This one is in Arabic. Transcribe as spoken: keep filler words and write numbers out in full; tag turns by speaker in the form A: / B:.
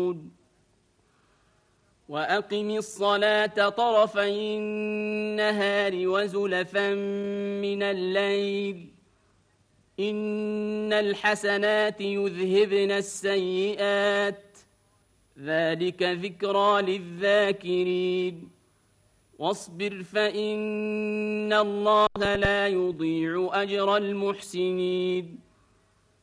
A: يعملون وأقم الصلاة طرفي النهار وزلفا من الليل إن الحسنات يذهبن السيئات ذلك ذكرى للذاكرين واصبر فإن الله لا يضيع أجر المحسنين